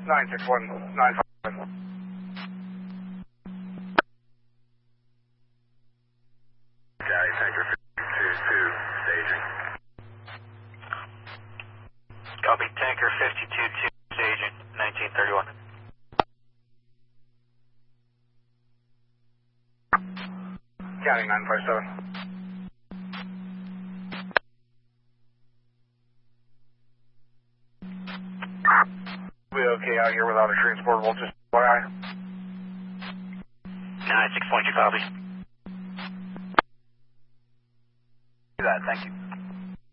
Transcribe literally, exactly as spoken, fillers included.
nine six one nine five. Cali, Tanker fifty-two two, staging. Copy, Tanker fifty-two two, staging, nineteen thirty-one. Counting nine five seven. We okay out here without a transportable, just Y I. nine six point two, copy. Do that, thank you.